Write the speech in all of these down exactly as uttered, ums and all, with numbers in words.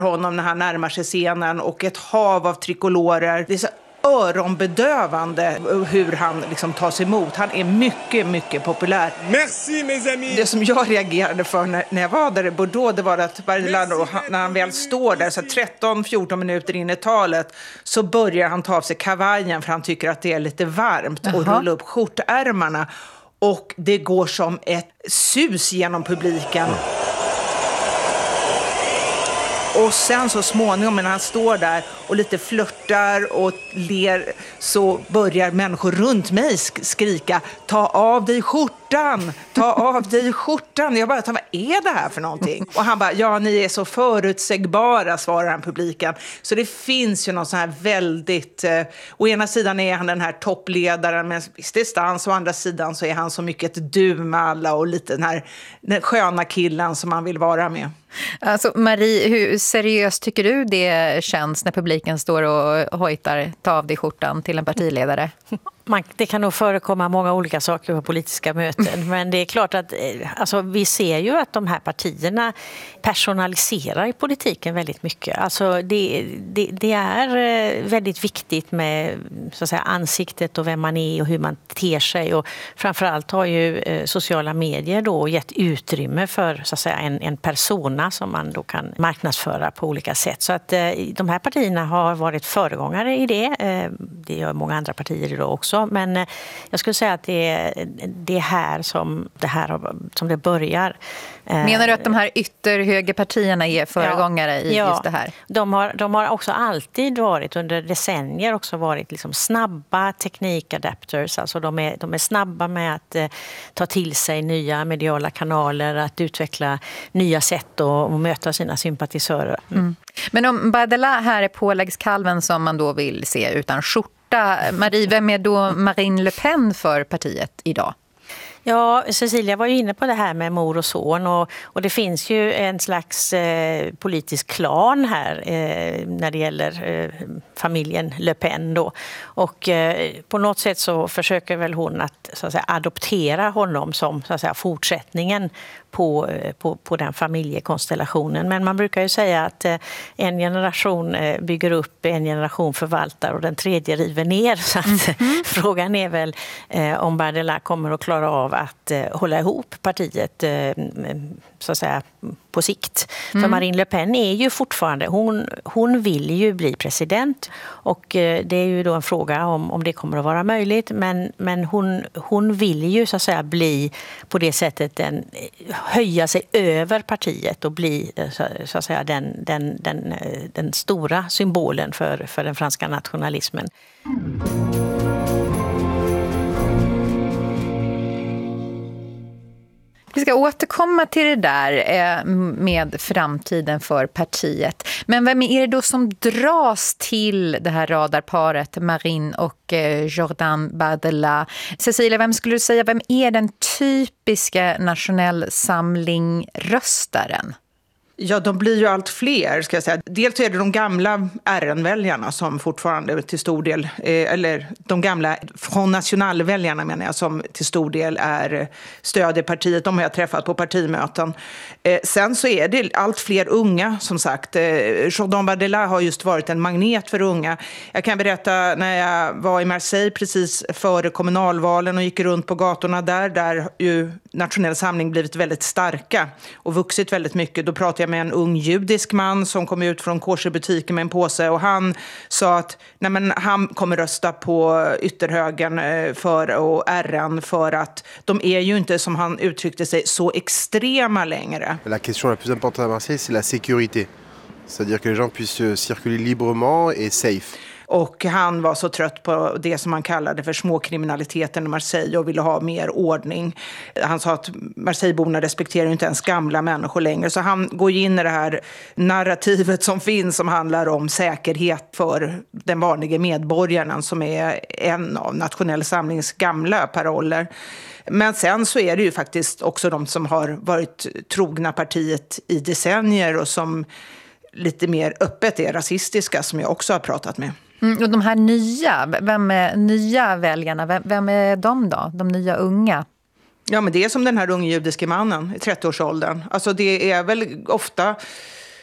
honom när han närmar sig scenen och ett hav av trikolorer. Det är så öronbedövande hur han liksom tas emot. Han är mycket, mycket populär. Merci, mes amis. Det som jag reagerade för när, när jag var där i Bordeaux, det var att Bardella, när han väl står där så tretton fjorton minuter in i talet, så börjar han ta av sig kavajen för han tycker att det är lite varmt. Aha. Och rulla upp skjortärmarna. Och det går som ett sus genom publiken. Och sen så småningom när han står där och lite flörtar och ler, så börjar människor runt mig skrika: ta av dig skjortan, ta av dig skjortan. Jag bara, vad är det här för någonting? Och han bara, ja, ni är så förutsägbara, svarar han publiken. Så det finns ju något så här väldigt, eh, å ena sidan är han den här toppledaren med viss distans, å andra sidan så är han så mycket ett du med alla och lite den här den sköna killen som man vill vara med. Alltså Marie, hur seriöst tycker du det känns när publiken står och hojtar ta av dig skjortan till en partiledare? Man, det kan nog förekomma många olika saker på politiska möten, men det är klart att alltså, vi ser ju att de här partierna personaliserar i politiken väldigt mycket. Alltså, det, det, det är väldigt viktigt med så att säga, ansiktet och vem man är och hur man ter sig, och framförallt har ju eh, sociala medier då gett utrymme för så att säga, en, en persona som man då kan marknadsföra på olika sätt. Så att eh, de här partierna har varit föregångare i det. Eh, det gör många andra partier idag också. Men eh, jag skulle säga att det är, det är här som det, här, som det börjar. Eh, Menar du att de här ytterhögerpartierna är föregångare ja, i ja, just det här? De har, de har också alltid varit, under decennier också varit liksom snabba teknikadapters. Alltså de är, de är snabba med att eh, ta till sig nya mediala kanaler, att utveckla nya sätt att möta sina sympatisörer. Mm. Mm. Men om Bardella här är påläggskalven som man då vill se utan skjorta, Marie, vem är då Marine Le Pen för partiet idag? Ja, Cecilia var ju inne på det här med mor och son, och, och det finns ju en slags eh, politisk klan här eh, när det gäller eh, familjen Le Pen då. Och eh, på något sätt så försöker väl hon att, så att säga, adoptera honom som så att säga, fortsättningen på, på, på den familjekonstellationen. Men man brukar ju säga att eh, en generation eh, bygger upp, en generation förvaltar och den tredje river ner. Så att, mm. frågan är väl eh, om Bardella kommer att klara av att eh, hålla ihop partiet eh, så att säga på sikt. Mm. För Marine Le Pen är ju fortfarande, hon, hon vill ju bli president, och eh, det är ju då en fråga om, om det kommer att vara möjligt, men, men hon, hon vill ju så att säga bli på det sättet en, höja sig över partiet och bli så, så att säga den, den, den, den stora symbolen för, för den franska nationalismen. Vi ska återkomma till det där med framtiden för partiet. Men vem är det då som dras till det här radarparet Marine och Jordan Bardella? Cecilia, vem skulle du säga, vem är den typiska Nationell Samling-röstaren? Ja, de blir ju allt fler, ska jag säga. Dels är det de gamla R N-väljarna som fortfarande till stor del, eh, eller de gamla Front National-väljarna menar jag, som till stor del är stöd partiet. De har jag träffat på partimöten. Eh, sen så är det allt fler unga, som sagt. Eh, Jordan Bardella har just varit en magnet för unga. Jag kan berätta när jag var i Marseille precis före kommunalvalen och gick runt på gatorna där, där ju Nationell Samling blivit väldigt starka och vuxit väldigt mycket. Då pratade jag med en ung judisk man som kom ut från korsebutiken med en påse, och han sa att nej, men han kommer rösta på ytterhögern för, och R N för att de är ju inte, som han uttryckte sig, så extrema längre. La question la plus importante à Marseille, c'est la sécurité. C'est-à-dire que les gens puissent circuler librement et safe. Och han var så trött på det som han kallade för småkriminaliteten i Marseille och ville ha mer ordning. Han sa att Marseilleborna respekterar inte ens gamla människor längre. Så han går in i det här narrativet som finns, som handlar om säkerhet för den vanliga medborgaren, som är en av Nationell Samlings gamla paroller. Men sen så är det ju faktiskt också de som har varit trogna partiet i decennier och som lite mer öppet är rasistiska, som jag också har pratat med. Mm, och de här nya, vem är nya väljarna? Vem, vem är de då? De nya unga? Ja, men det är som den här unga judiska mannen i trettioårsåldern. Alltså det är väl ofta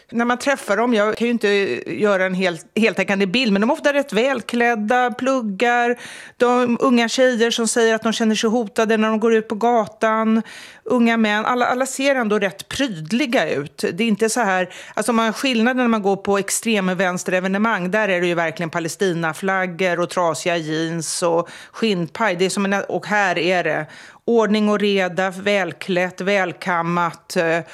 När man träffar dem, jag kan ju inte göra en helt, heltäckande bild, men de är ofta rätt välklädda, pluggar, de unga tjejer som säger att de känner sig hotade när de går ut på gatan, unga män, alla, alla ser ändå rätt prydliga ut. Det är inte så här, alltså man har skillnaden när man går på extremvänsterevenemang, där är det ju verkligen Palestinaflaggor och trasiga jeans och skinnpaj, det är som en, och här är det ordning och reda, välklätt, välkammat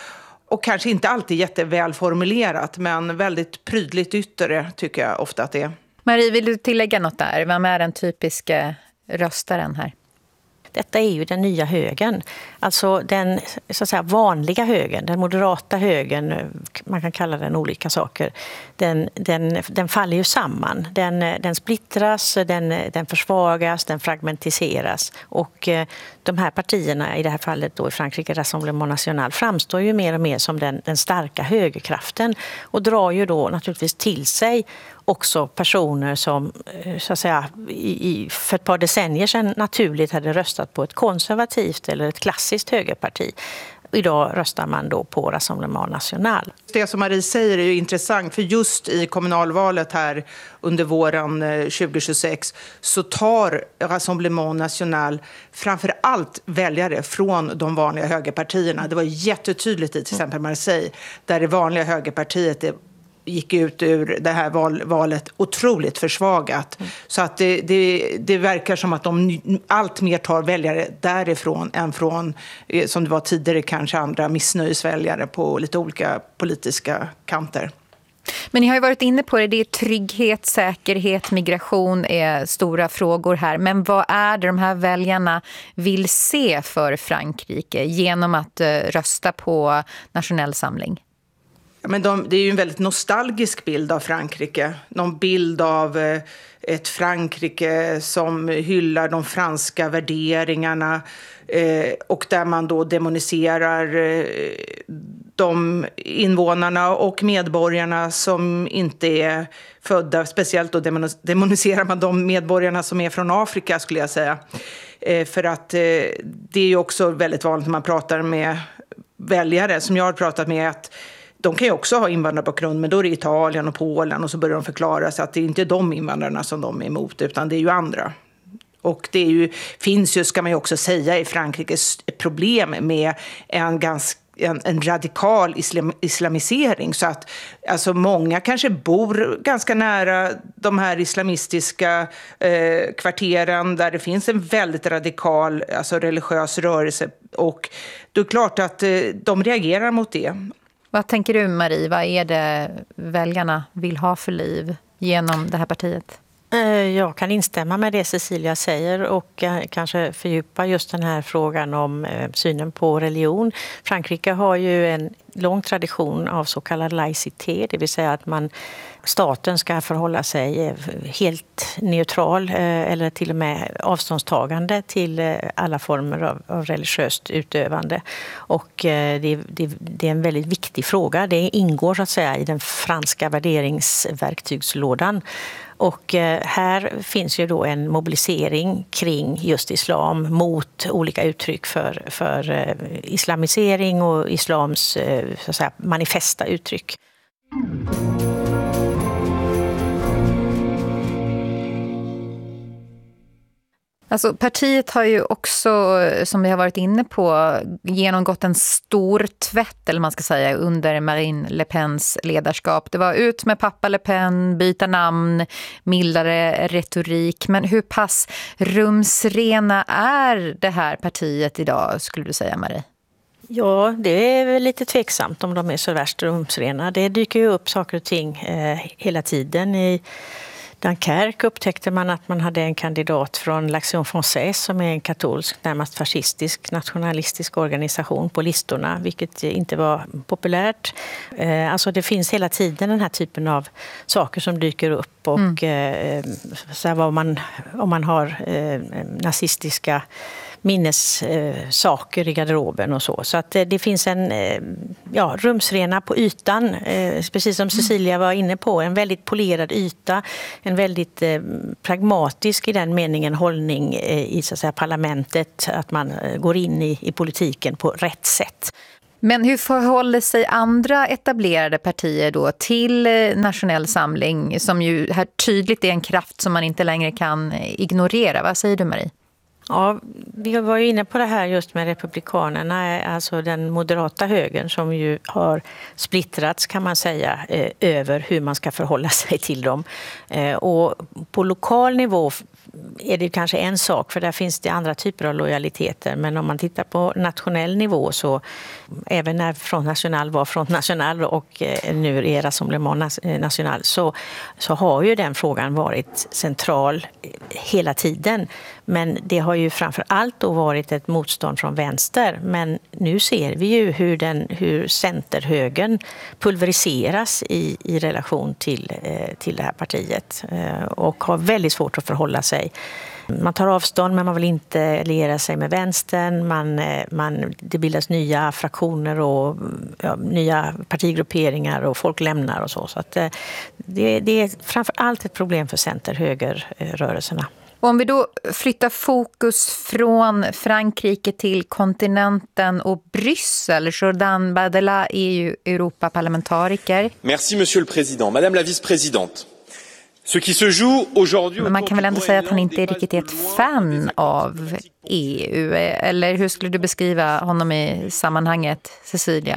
och kanske inte alltid jättevälformulerat, men väldigt prydligt yttre tycker jag ofta att det är. Marie, vill du tillägga något där? Vem är den typiska röstaren här? Detta är ju den nya högern, alltså den så att säga, vanliga högern, den moderata högern, man kan kalla den olika saker, den, den, den faller ju samman, den, den splittras, den, den försvagas, den fragmentiseras och eh, de här partierna, i det här fallet då i Frankrike, Rassemblement National, framstår ju mer och mer som den, den starka högerkraften och drar ju då naturligtvis till sig också personer som så att säga, i, för ett par decennier sedan naturligt hade röstat på ett konservativt eller ett klassiskt högerparti. Idag röstar man då på Rassemblement National. Det som Marie säger är ju intressant, för just i kommunalvalet här under våren tjugohundratjugosex så tar Rassemblement National framför allt väljare från de vanliga högerpartierna. Det var jättetydligt i till exempel Marseille, där det vanliga högerpartiet är gick ut ur det här val, valet otroligt försvagat. Mm. Så att det, det, det verkar som att de allt mer tar väljare därifrån än från, som det var tidigare, kanske andra missnöjesväljare på lite olika politiska kanter. Men ni har ju varit inne på det, det är trygghet, säkerhet, migration är stora frågor här. Men vad är det de här väljarna vill se för Frankrike genom att rösta på Nationell samling? Men de, det är ju en väldigt nostalgisk bild av Frankrike. Någon bild av eh, ett Frankrike som hyllar de franska värderingarna eh, och där man då demoniserar eh, de invånarna och medborgarna som inte är födda. Speciellt då demoniserar man de medborgarna som är från Afrika, skulle jag säga. Eh, för att eh, det är ju också väldigt vanligt när man pratar med väljare som jag har pratat med, att de kan ju också ha invandrarbakgrund, men då är det Italien och Polen och så börjar de förklara sig att det är inte de invandrarna som de är emot, utan det är ju andra. Och det är ju, finns ju, ska man ju också säga, i Frankrike problem med en ganska En, en radikal islam, islamisering, så att alltså många kanske bor ganska nära de här islamistiska eh, kvarteren där det finns en väldigt radikal, alltså religiös rörelse, och det är klart att eh, de reagerar mot det. Vad tänker du, Marie? Vad är det väljarna vill ha för liv genom det här partiet? Jag kan instämma med det Cecilia säger och kanske fördjupa just den här frågan om synen på religion. Frankrike har ju en lång tradition av så kallad laicité, det vill säga att man, staten ska förhålla sig helt neutral eller till och med avståndstagande till alla former av, av religiöst utövande. Och det, det, det är en väldigt viktig fråga. Det ingår så att säga i den franska värderingsverktygslådan. Och här finns ju då en mobilisering kring just islam mot olika uttryck för, för islamisering och islams så att säga, manifesta uttryck. Alltså, partiet har ju också, som vi har varit inne på, genomgått en stor tvätt, eller man ska säga, under Marine Le Pens ledarskap. Det var ut med pappa Le Pen, byta namn, mildare retorik. Men hur pass rumsrena är det här partiet idag, skulle du säga, Marie? Ja, det är väl lite tveksamt om de är så värst rumsrena. Det dyker ju upp saker och ting eh, hela tiden. I Dunkerque upptäckte man att man hade en kandidat från l'Action Française som är en katolsk, närmast fascistisk, nationalistisk organisation på listorna, vilket inte var populärt. Eh, alltså det finns hela tiden den här typen av saker som dyker upp och mm. eh, så här, vad man, om man har eh, nazistiska minnessaker i garderoben och så. Så att det finns en ja, rumsrena på ytan, precis som Cecilia var inne på, en väldigt polerad yta, en väldigt pragmatisk i den meningen hållning i så att säga, parlamentet, att man går in i, i politiken på rätt sätt. Men hur förhåller sig andra etablerade partier då till Nationell samling, som ju här tydligt är en kraft som man inte längre kan ignorera? Vad säger du, Marie? Ja, vi var ju inne på det här just med republikanerna, alltså den moderata högern som ju har splittrats kan man säga eh, över hur man ska förhålla sig till dem. Eh, och på lokal nivå är det kanske en sak, för där finns det andra typer av lojaliteter. Men om man tittar på nationell nivå, så även när Front National var Front National och eh, nu är Rassemblement National, så, så har ju den frågan varit central hela tiden. Men det har ju framför allt då varit ett motstånd från vänster. Men nu ser vi ju hur, den, hur centerhögern pulveriseras i, i relation till, eh, till det här partiet. Eh, och har väldigt svårt att förhålla sig. Man tar avstånd, men man vill inte liera sig med vänstern. Man, man, det bildas nya fraktioner och ja, nya partigrupperingar och folk lämnar och så. Så att, eh, det, det är framför allt ett problem för center-högerrörelserna. Om vi då flyttar fokus från Frankrike till kontinenten och Bryssel. Jordan Bardella är ju Europaparlamentariker. Merci, monsieur le président. Madame la vice-présidente. Ce qui se joue aujourd'hui... Men man kan väl ändå säga att han inte riktigt är ett fan av E U. Eller hur skulle du beskriva honom i sammanhanget, Cecilia?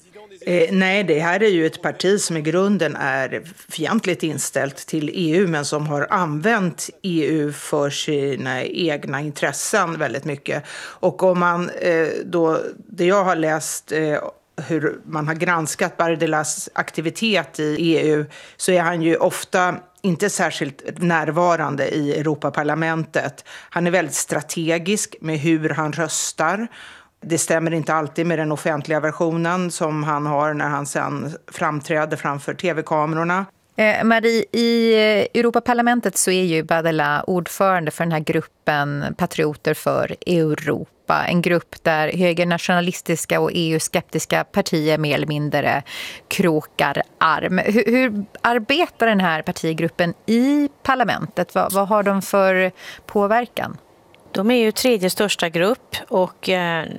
Eh, nej, det här är ju ett parti som i grunden är fientligt inställt till E U, men som har använt E U för sina egna intressen väldigt mycket. Och om man eh, då, det jag har läst eh, hur man har granskat Bardellas aktivitet i E U, så är han ju ofta inte särskilt närvarande i Europaparlamentet. Han är väldigt strategisk med hur han röstar. Det stämmer inte alltid med den offentliga versionen som han har när han sen framträder framför tv-kamerorna. Eh, Marie, i Europaparlamentet så är ju Bardella ordförande för den här gruppen Patrioter för Europa. En grupp där högernationalistiska och E U-skeptiska partier mer eller mindre krokar arm. Hur, hur arbetar den här partigruppen i parlamentet? Vad, vad har de för påverkan? De är ju tredje största grupp och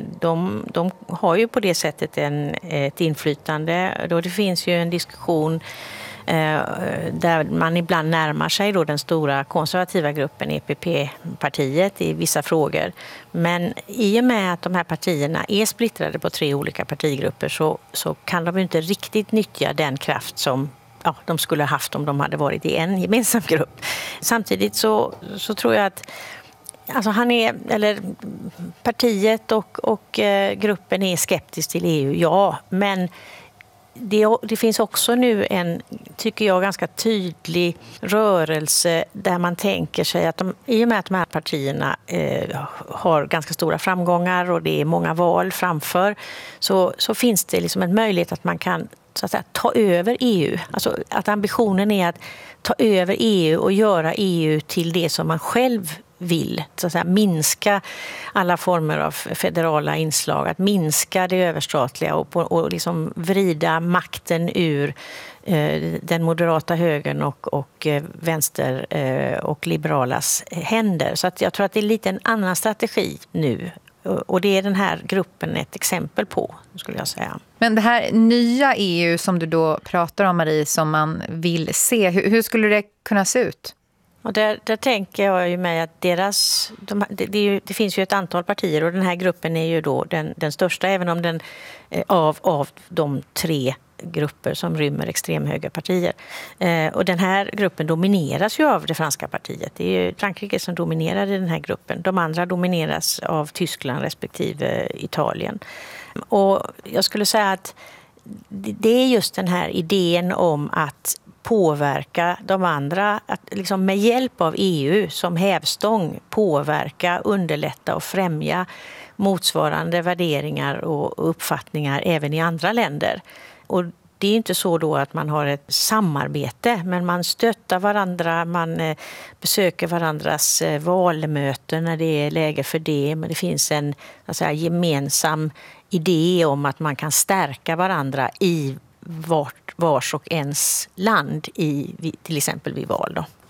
de, de har ju på det sättet en, ett inflytande. Då det finns ju en diskussion eh, där man ibland närmar sig då den stora konservativa gruppen E P P-partiet i vissa frågor. Men i och med att de här partierna är splittrade på tre olika partigrupper så, så kan de ju inte riktigt nyttja den kraft som ja, de skulle ha haft om de hade varit i en gemensam grupp. Samtidigt så, så tror jag att Alltså han är, eller partiet och, och eh, gruppen är skeptisk till E U, ja. Men det, det finns också nu en, tycker jag, ganska tydlig rörelse där man tänker sig att de, i och med att de här partierna eh, har ganska stora framgångar och det är många val framför, så, så finns det liksom en möjlighet att man kan så att säga, ta över E U. Alltså att ambitionen är att ta över E U och göra E U till det som man själv vill, så att säga, minska alla former av federala inslag, att minska det överstatliga och, på, och liksom vrida makten ur eh, den moderata högern och, och eh, vänster eh, och liberalas händer. Så att jag tror att det är lite en annan strategi nu. Och det är den här gruppen ett exempel på, skulle jag säga. Men det här nya E U som du då pratar om, Marie, som man vill se, hur, hur skulle det kunna se ut? Och där, där tänker jag ju mig att deras, de, det, det, är ju, det finns ju ett antal partier och den här gruppen är ju då den, den största, även om den av, av de tre grupper som rymmer extremhöga partier. Eh, och den här gruppen domineras ju av det franska partiet. Det är ju Frankrike som dominerar i den här gruppen. De andra domineras av Tyskland respektive Italien. Och jag skulle säga att det är just den här idén om att påverka de andra, att liksom med hjälp av E U som hävstång påverka, underlätta och främja motsvarande värderingar och uppfattningar även i andra länder. Och det är inte så då att man har ett samarbete, men man stöttar varandra, man besöker varandras valmöten när det är läge för det, men det finns en så att säga, gemensam idé om att man kan stärka varandra i vart, vars och ens land, i, till exempel vid val då.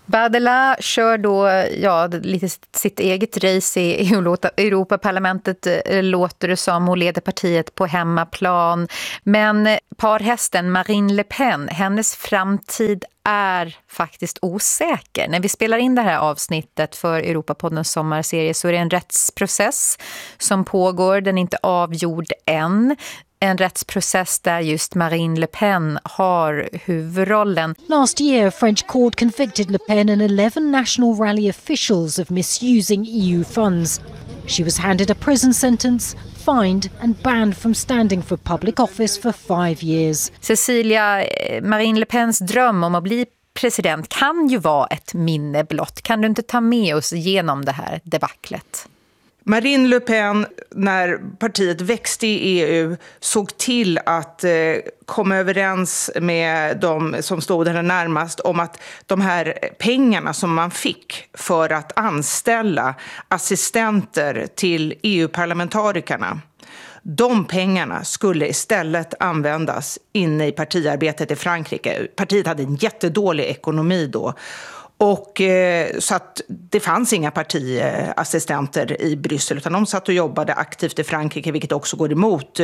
Bardella kör då ja, lite sitt eget race i Europaparlamentet, låter det som. Hon leder partiet på hemmaplan. Men parhästen Marine Le Pen, hennes framtid är faktiskt osäker. När vi spelar in det här avsnittet för Europapoddens sommarserie så är det en rättsprocess som pågår. Den är inte avgjord än. En rättsprocess där just Marine Le Pen har huvudrollen. Last year, a French court convicted Le Pen and eleven National Rally officials of misusing E U funds. She was handed a prison sentence, fined and banned from standing for public office for five years. Cecilia, Marine Le Pens dröm om att bli president kan ju vara ett minne blott. Kan du inte ta med oss genom det här debaclet? Marine Le Pen, när partiet växte i E U, såg till att eh, komma överens med de som stod där närmast om att de här pengarna som man fick för att anställa assistenter till E U-parlamentarikerna, de pengarna skulle istället användas inne i partiarbetet i Frankrike. Partiet hade en jättedålig ekonomi då. Och eh, så att det fanns inga partiassistenter i Bryssel utan de satt och jobbade aktivt i Frankrike, vilket också går emot eh,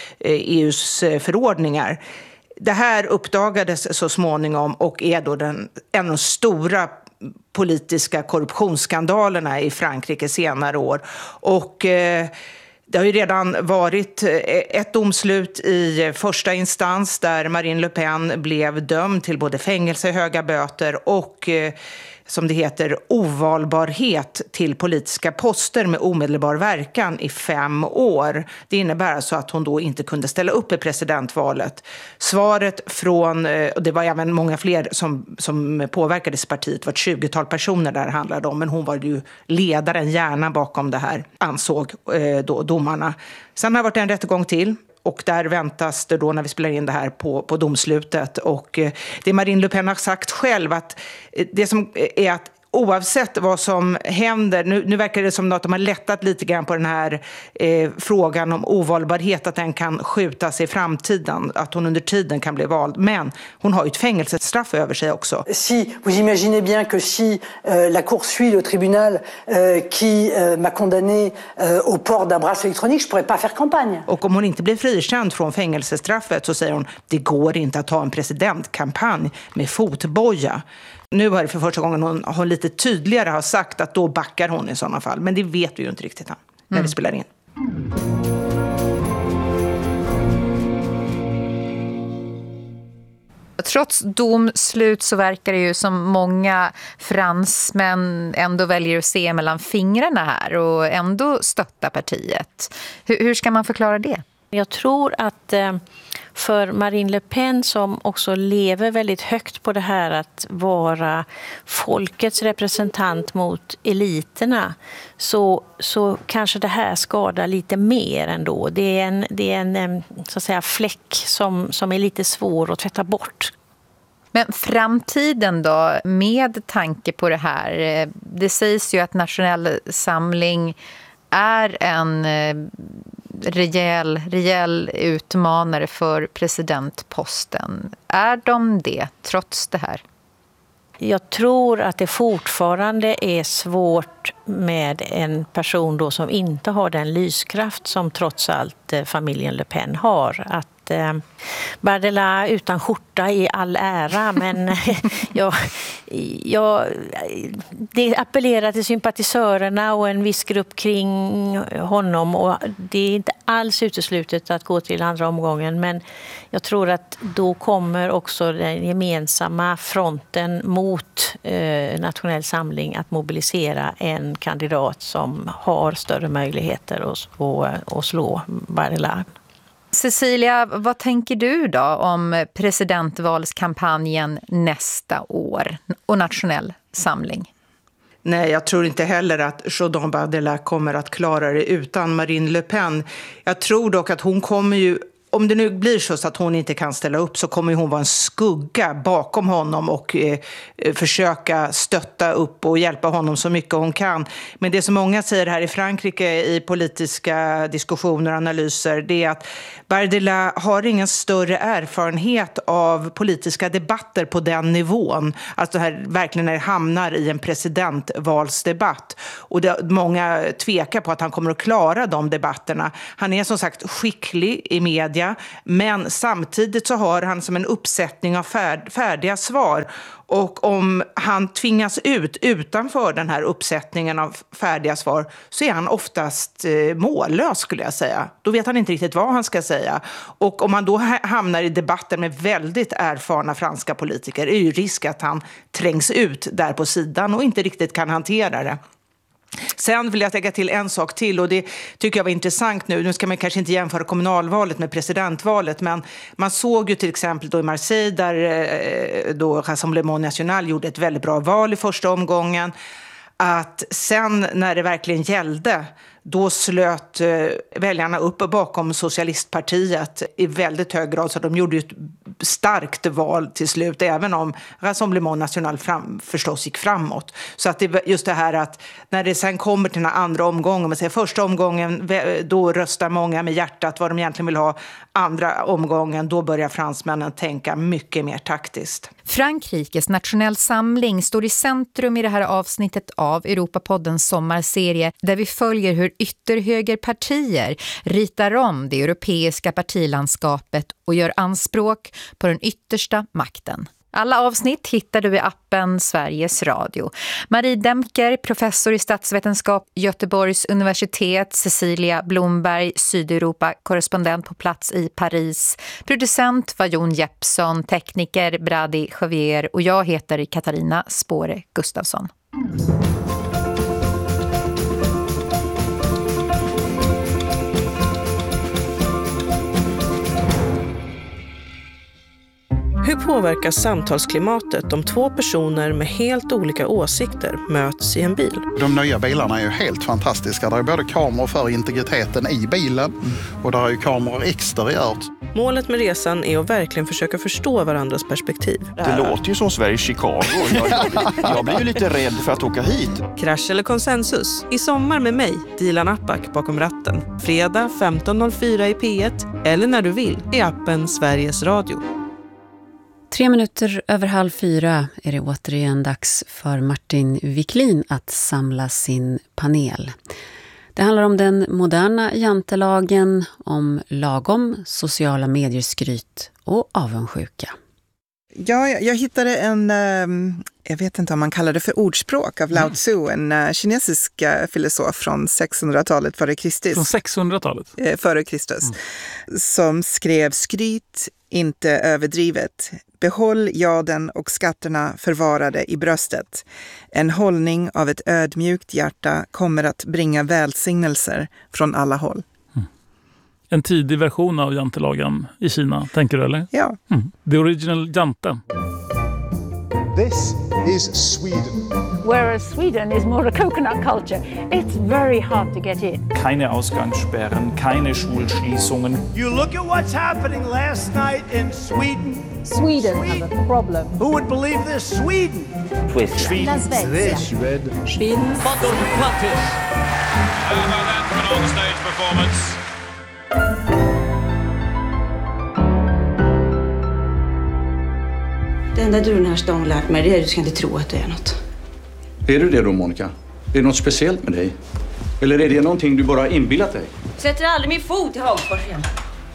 E U:s förordningar. Det här uppdagades så småningom och är då den, en av de stora politiska korruptionsskandalerna i Frankrike senare år. Och eh, det har ju redan varit ett domslut i första instans där Marine Le Pen blev dömd till både fängelse, höga böter och, som det heter, ovalbarhet till politiska poster med omedelbar verkan i fem år. Det innebär alltså att hon då inte kunde ställa upp i presidentvalet. Svaret från, och det var även många fler som, som påverkades partiet, var ett tjugotal personer där det handlade om, men hon var ju ledaren, hjärnan bakom det här, ansåg eh, då, domarna. Sen har det varit en rättegång till. Och där väntas det då, när vi spelar in det här, på, på domslutet. Och eh, det Marine Le Pen har sagt själv, att eh, det som är att oavsett vad som händer, nu, nu verkar det som att de har lättat lite grann på den här eh, frågan om ovalbarhet, att den kan skjutas i framtiden, att hon under tiden kan bli vald. Men hon har ju ett fängelsestraff över sig också. Si, vous imaginez bien que si euh, la cour suit le tribunal euh, qui euh, m'a condamné euh, au port d'un bracelet électronique, je pourrais pas faire campagne. Och om hon inte blir frikänd från fängelsestraffet så säger hon, det går inte att ha en presidentkampanj med fotboja. Nu har det för första gången hon har lite tydligare har sagt att då backar hon i sådana fall. Men det vet vi ju inte riktigt än, när mm. det spelar in. Trots domslut så verkar det ju som många fransmän ändå väljer att se mellan fingrarna här och ändå stötta partiet. Hur, hur ska man förklara det? Jag tror att för Marine Le Pen, som också lever väldigt högt på det här att vara folkets representant mot eliterna, så, så kanske det här skadar lite mer ändå. Det är en, det är en så att säga, fläck som, som är lite svår att tvätta bort. Men framtiden då, med tanke på det här? Det sägs ju att Nationell Samling är en rejäl, rejäl utmanare för presidentposten. Är de det trots det här? Jag tror att det fortfarande är svårt med en person då som inte har den lyskraft som trots allt familjen Le Pen har. Att eh, Bardella utan skjorta i all ära, men jag, jag, det appellerar till sympatisörerna och en viss grupp kring honom, och det är inte alls uteslutet att gå till andra omgången, men jag tror att då kommer också den gemensamma fronten mot eh, Nationell Samling att mobilisera en kandidat som har större möjligheter att, att, att slå Bardella. Cecilia, vad tänker du då om presidentvalskampanjen nästa år och Nationell Samling? Nej, jag tror inte heller att Jordan Bardella kommer att klara det utan Marine Le Pen. Jag tror dock att hon kommer ju om det nu blir så att hon inte kan ställa upp så kommer hon vara en skugga bakom honom och eh, försöka stötta upp och hjälpa honom så mycket hon kan. Men det som många säger här i Frankrike i politiska diskussioner och analyser, det är att Bardella har ingen större erfarenhet av politiska debatter på den nivån. Alltså det här verkligen när det hamnar i en presidentvalsdebatt. Och det, många tvekar på att han kommer att klara de debatterna. Han är som sagt skicklig i media, men samtidigt så har han som en uppsättning av färd, färdiga svar. Och om han tvingas ut utanför den här uppsättningen av färdiga svar så är han oftast eh, mållös, skulle jag säga. Då vet han inte riktigt vad han ska säga. Och om man då hamnar i debatten med väldigt erfarna franska politiker är ju risk att han trängs ut där på sidan och inte riktigt kan hantera det. Sen vill jag lägga till en sak till, och det tycker jag var intressant nu. Nu ska man kanske inte jämföra kommunalvalet med presidentvalet, men man såg ju till exempel då i Marseille där då Rassemblement National gjorde ett väldigt bra val i första omgången, att sen när det verkligen gällde, då slöt väljarna upp bakom socialistpartiet i väldigt hög grad, så de gjorde ett starkt val till slut, även om Rassemblement National fram, förstås gick framåt. Så att det just det här att när det sen kommer till den andra omgången, man säger första omgången, då röstar många med hjärtat vad de egentligen vill ha. Andra omgången, då börjar fransmännen tänka mycket mer taktiskt. Frankrikes nationell samling står i centrum i det här avsnittet av Europapoddens sommarserie, där vi följer hur ytterhögerpartier ritar om det europeiska partilandskapet och gör anspråk på den yttersta makten. Alla avsnitt hittar du i appen Sveriges Radio. Marie Demker, professor i statsvetenskap, Göteborgs universitet, Cecilia Blomberg, Sydeuropa, korrespondent på plats i Paris. Producent var Jon Jeppsson, tekniker Brady Javier och jag heter Katarina Spåre Gustafsson. Hur påverkas samtalsklimatet om två personer med helt olika åsikter möts i en bil? De nya bilarna är ju helt fantastiska. Det är både kameror för integriteten i bilen och där är ju kameror exteriört. Målet med resan är att verkligen försöka förstå varandras perspektiv. Det låter ju som Sveriges Chicago. Jag, jag, blir, jag blir ju lite rädd för att åka hit. Krasch eller konsensus? I sommar med mig, Dilan Apak bakom ratten. Fredag femton noll fyra i P ett eller när du vill i appen Sveriges Radio. Tre minuter över halv fyra är det återigen dags för Martin Wiklin att samla sin panel. Det handlar om den moderna jantelagen, om lagom, sociala medieskryt och avundsjuka. Ja, jag, jag hittade en, jag vet inte om man kallar det för ordspråk av Lao Tzu, en uh, kinesisk uh, filosof från sexhundratalet före Kristus. Från sexhundratalet? Uh, före Kristus. Mm. Som skrev: skryt inte överdrivet. Behåll jaden och skatterna förvarade i bröstet. En hållning av ett ödmjukt hjärta kommer att bringa välsignelser från alla håll. Mm. En tidig version av jantelagen i Kina, tänker du eller? Ja. Mm. The original jante. This is Sweden. Whereas Sweden is more a coconut culture. It's very hard to get in. Keine Ausgangssperren, keine Schulschließungen. You look at what's happening last night in Sweden. Sweden, Sweden. has a problem. Who would believe this? Sweden. Sweden. Las Vegas. Sweden. Sweden. Bottle Plattis. How about that for an on-stage performance? Det enda du den här stan lärt mig är att du ska inte tro att du är något. Är du det då, Monica? Är det något speciellt med dig? Eller är det någonting du bara har inbillat dig? Sätter aldrig min fot i Hagfors igen.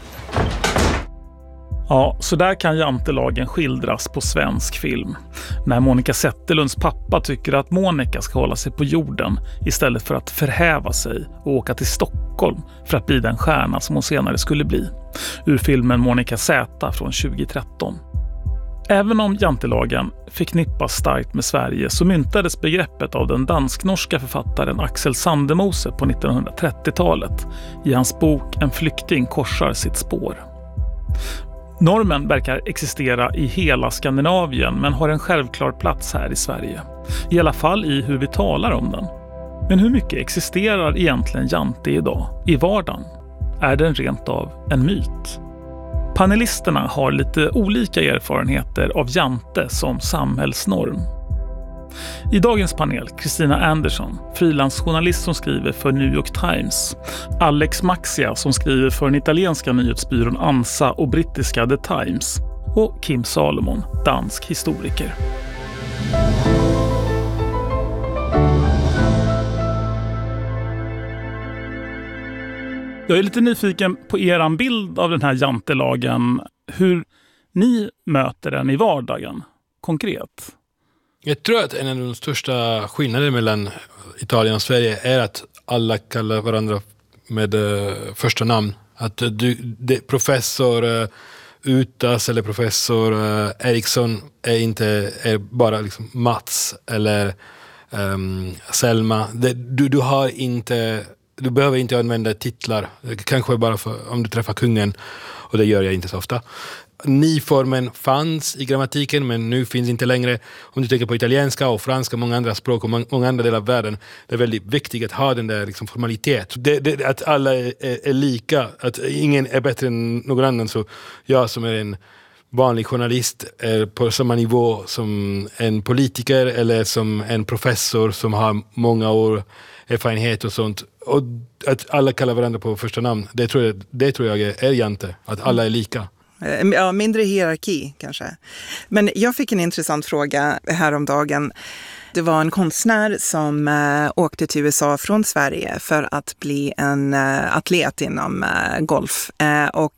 Ja, så där kan jantelagen skildras på svensk film. När Monica Zetterlunds pappa tycker att Monica ska hålla sig på jorden istället för att förhäva sig och åka till Stockholm för att bli den stjärna som hon senare skulle bli. Ur filmen Monica Z från tjugo-tretton. Även om jantelagen förknippas starkt med Sverige så myntades begreppet av den dansk-norska författaren Axel Sandemose på nittonhundratrettiotalet. I hans bok En flykting korsar sitt spår. Normen verkar existera i hela Skandinavien men har en självklar plats här i Sverige. I alla fall i hur vi talar om den. Men hur mycket existerar egentligen jante idag, i vardagen? Är den rent av en myt? Panelisterna har lite olika erfarenheter av jante som samhällsnorm. I dagens panel Kristina Andersson, frilansjournalist som skriver för New York Times, Alex Maxia som skriver för den italienska nyhetsbyrån ANSA och brittiska The Times och Kim Salomon, dansk historiker. Jag är lite nyfiken på er bild av den här jantelagen, hur ni möter den i vardagen konkret. Jag tror att en av de största skillnaderna mellan Italien och Sverige är att alla kallar varandra med uh, första namn. Att du, det, professor uh, Utas eller professor uh, Eriksson är inte är bara liksom Mats eller um, Selma. Det, du, du har inte... Du behöver inte använda titlar. Kanske bara för, om du träffar kungen. Och det gör jag inte så ofta. Ni-formen fanns i grammatiken, men nu finns inte längre. Om du tänker på italienska och franska, många andra språk och många andra delar av världen, det är väldigt viktigt att ha den där liksom formalitet. Det, det, att alla är, är, är lika, att ingen är bättre än någon annan. Så jag som är en vanlig journalist är på samma nivå som en politiker eller som en professor som har många år erfarenhet och sånt. Och att alla kallar varandra på första namn, det tror jag, det tror jag är jante. Att alla är lika. Ja, mindre hierarki kanske. Men jag fick en intressant fråga häromdagen. Det var en konstnär som äh, åkte till U S A från Sverige för att bli en äh, atlet inom äh, golf. Äh, och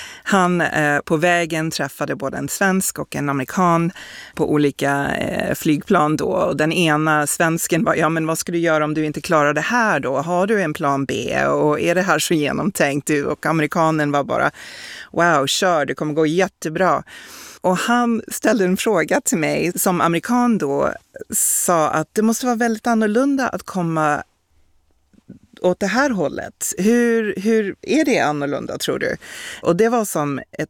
han äh, på vägen träffade både en svensk och en amerikan på olika äh, flygplan då. Och den ena svensken var, ja men vad ska du göra om du inte klarar det här då? Har du en plan B? Och är det här så genomtänkt? Och amerikanen var bara, wow, kör, det kommer gå jättebra. Och han ställde en fråga till mig som amerikan då, sa att det måste vara väldigt annorlunda att komma åt det här hållet. Hur, hur är det annorlunda tror du? Och det var som ett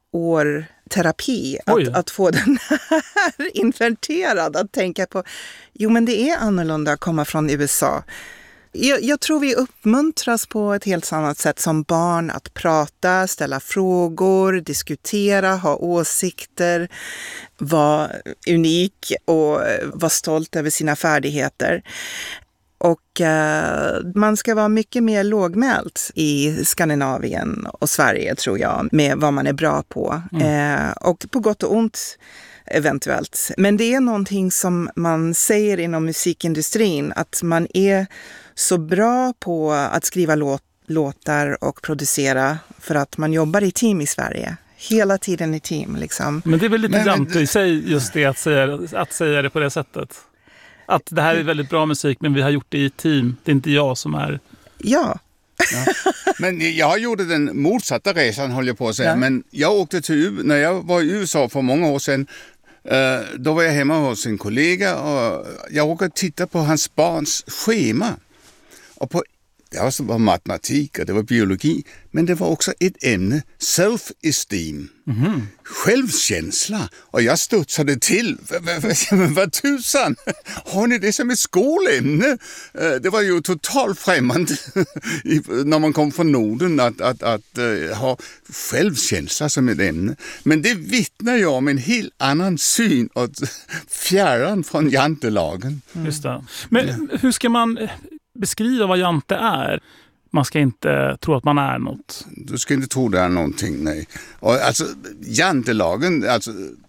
år terapi att, att få den här inverterad, att tänka på, jo men det är annorlunda att komma från U S A. Jag, jag tror vi uppmuntras på ett helt annat sätt som barn att prata, ställa frågor, diskutera, ha åsikter, vara unik och vara stolt över sina färdigheter. Och eh, man ska vara mycket mer lågmält i Skandinavien och Sverige tror jag, med vad man är bra på. Mm. Eh, och på gott och ont eventuellt. Men det är någonting som man säger inom musikindustrin, att man är så bra på att skriva låt, låtar och producera för att man jobbar i team i Sverige. Hela tiden i team liksom. Men det är väl lite men, jante i sig just det att säga, att säga det på det sättet. Att det här är väldigt bra musik men vi har gjort det i team. Det är inte jag som är... Ja. Ja. Men jag gjorde den motsatta resan, håller jag på att säga. Ja. Men jag åkte till, när jag var i U S A för många år sedan, då var jag hemma hos en kollega och jag råkade titta på hans barns schema. Och på, det var matematik och det var biologi, men det var också ett ämne, self-esteem, mm-hmm. självkänsla. Och jag studsade till, vad tusan, har ni det som ett skolämne? Det var ju totalt främmande när man kom från Norden att, att, att, att ha självkänsla som ett ämne. Men det vittnar ju om en helt annan syn och fjärran från jantelagen. Mm. Just det. Men hur ska man beskriva vad jante är? Man ska inte tro att man är något. Du ska inte tro det är någonting, nej. Och alltså, jantelagen, alltså,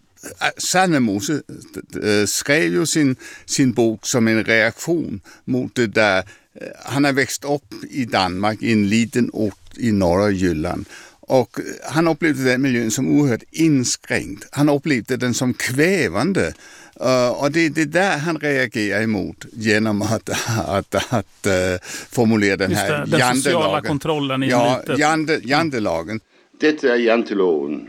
Salmemose skrev ju sin, sin bok som en reaktion mot det där. Han har växt upp i Danmark, i en liten ort i norra Jylland. Och han upplevde den miljön som oerhört inskränkt. Han upplevde den som kvävande. Uh, och det är det där han reagerar emot genom att, att, att, att uh, formulera den här jantelagen. Den sociala kontrollen i ja, litet. Jante, jantelagen. Detta är janteloven.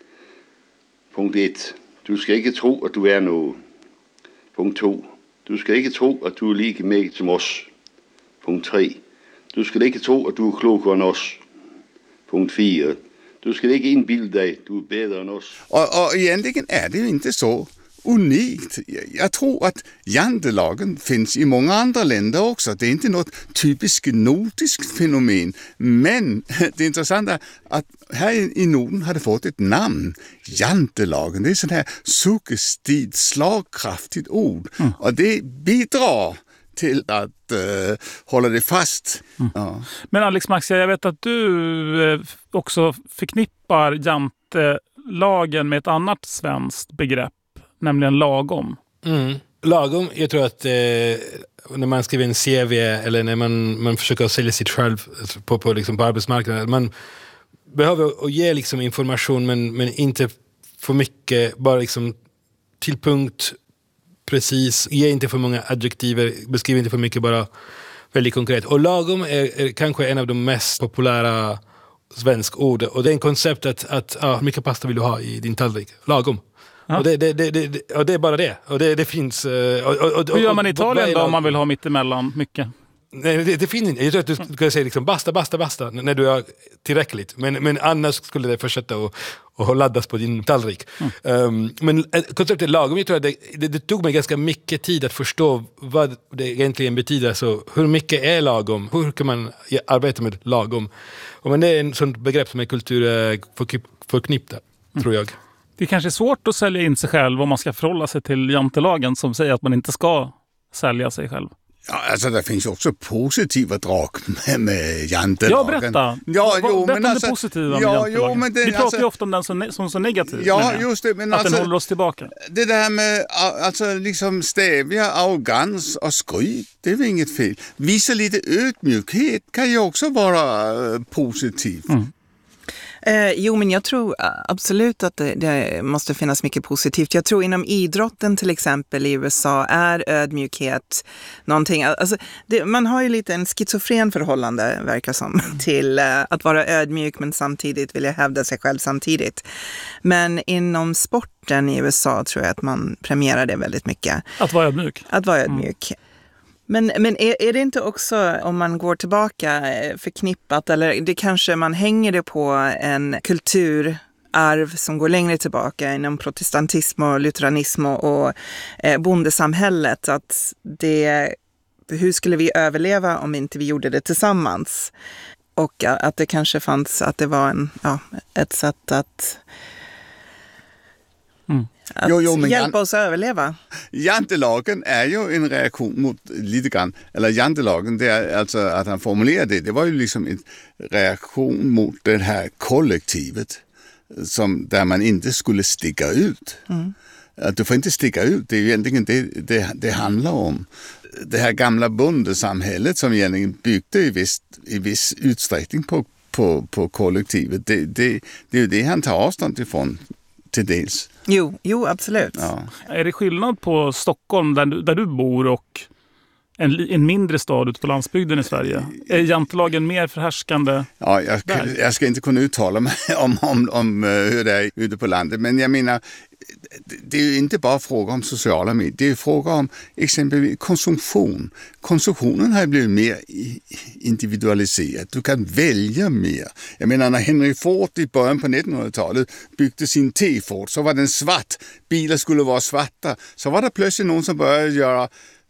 Punkt ett. Du ska inte tro att du är något. Punkt två. Du ska inte tro att du är lika mycket som oss. Punkt tre. Du ska inte tro att du är klokare än oss. Punkt fyra. Du ska inte inbilda dig att du är bättre än oss. Och, och egentligen är det ju inte så unikt. Jag tror att jantelagen finns i många andra länder också. Det är inte något typiskt nordiskt fenomen. Men det intressanta är att här i Norden har det fått ett namn. Jantelagen. Det är sån här suggestivt, slagkraftigt ord. Mm. Och det bidrar till att uh, hålla det fast. Mm. Ja. Men Alex Maxia, jag vet att du eh, också förknippar jantelagen med ett annat svenskt begrepp, nämligen lagom. Mm. Lagom, jag tror att eh, när man skriver en C V eller när man, man försöker sälja sig själv på, på, liksom på arbetsmarknaden, man behöver ge liksom information men, men inte för mycket, bara liksom till punkt, precis, ge inte för många adjektiver, beskriv inte för mycket, bara väldigt konkret. Och lagom är, är kanske en av de mest populära svenska ord. Och det är en koncept att, att ah, hur mycket pasta vill du ha i din tallrik? Lagom. Ja. Och, det, det, det, det, och det är bara det. Och det, det finns... Och, och, och, hur gör man i Italien då om man vill ha mitt emellan mycket? Nej, det, det finns inte. Jag tror att du skulle säga liksom basta, basta, basta när du är tillräckligt. Men, men annars skulle det fortsätta och, och laddas på din tallrik. Mm. Um, men konceptet lagom, jag tror att det, det, det tog mig ganska mycket tid att förstå vad det egentligen betyder. Så hur mycket är lagom? Hur kan man arbeta med lagom? Och men det är en sån begrepp som är kulturförknippta, mm. tror jag. Det kanske är svårt att sälja in sig själv om man ska förhålla sig till jantelagen som säger att man inte ska sälja sig själv. Ja, alltså det finns också positiva drag med, med jantelagen. Ja, berätta. Ja, jo, berätta men alltså, det positiva med ja, jantelagen. Jo, men det, Vi pratar alltså, ju ofta om den som, som så negativ. Ja, just det. Men att alltså, den håller oss tillbaka. Det där med alltså, liksom stävja arrogans och skryt, det är väl inget fel. Visa lite ödmjukhet kan ju också vara uh, positivt. Mm. Eh, jo, men jag tror absolut att det, det måste finnas mycket positivt. Jag tror inom idrotten till exempel i U S A är ödmjukhet någonting. Alltså, det, man har ju lite en schizofren förhållande, verkar som, till eh, att vara ödmjuk men samtidigt vilja hävda sig själv samtidigt. Men inom sporten i U S A tror jag att man premierar det väldigt mycket. Att vara ödmjuk? Att vara ödmjuk. Mm. Men, men är, är det inte också, om man går tillbaka, förknippat, eller det kanske man hänger det på en kulturarv som går längre tillbaka inom protestantism och lutheranism och eh, bondesamhället, att det, hur skulle vi överleva om inte vi gjorde det tillsammans? Och att det kanske fanns, att det var en, ja, ett sätt att... Mm. Att jo, jo, men hjälpa oss att överleva. Jantelagen är ju en reaktion mot lite grann, eller jantelagen, det är alltså att han formulerar det, det var ju liksom en reaktion mot det här kollektivet som, där man inte skulle sticka ut. Mm. Att du får inte sticka ut, det är ju egentligen det, det det handlar om. Det här gamla bondesamhället som egentligen byggde i viss, i viss utsträckning på, på, på kollektivet, det, det, det är ju det han tar avstånd ifrån till dels. Jo, jo absolut. Ja. Är det skillnad på Stockholm där du, där du bor och en, en mindre stad ute på landsbygden i Sverige? Är jantelagen mer förhärskande? Ja, jag, jag ska inte kunna uttala mig om, om, om hur det är ute på landet, men jag menar, det är ju inte bara fråga om sociala medier, det är fråga om exempelvis konsumtion. Konsumtionen har blivit mer individualiserad. Du kan välja mer. Jag menar, när Henry Ford i början på nittonhundratalet byggde sin T-Ford så var den svart. Bilar skulle vara svarta. Så var det plötsligt någon som började göra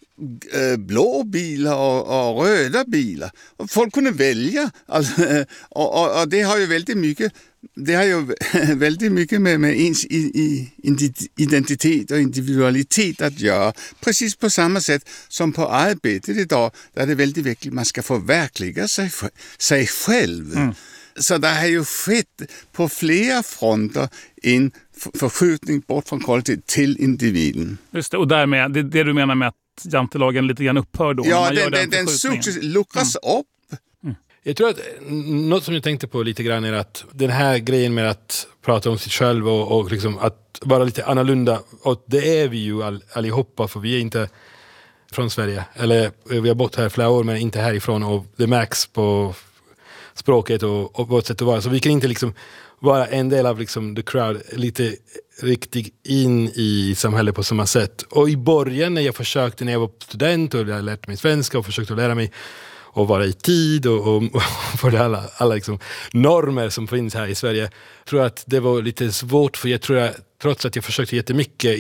blå bilar och, och röda bilar. Och folk kunde välja. Alltså, och, och, och det har ju väldigt mycket Det har ju väldigt mycket med, med ens i, i identitet och individualitet att göra. Precis på samma sätt som på arbetet idag, där det är väldigt viktigt att man ska förverkliga sig, sig själv. Mm. Så det har ju skett på flera fronter en förskjutning bort från kollektivet till individen. Just det, och därmed, det, det du menar med att jantelagen lite grann upphör då? Ja, den, den, den successivt luckras mm. upp. Jag tror att något som jag tänkte på lite grann är att den här grejen med att prata om sig själv och, och liksom att vara lite annorlunda, och det är vi ju all, allihopa, för vi är inte från Sverige, eller vi har bott här flera år men inte härifrån, och det märks på språket och, och vårt sätt att vara, så vi kan inte liksom vara en del av liksom the crowd, lite riktigt in i samhället på samma sätt. Och i början när jag försökte, när jag var student och jag lärde mig svenska och försökte lära mig och vara i tid och, och, och för alla, alla liksom normer som finns här i Sverige. Jag tror att det var lite svårt, för jag tror att trots att jag försökte jättemycket, jag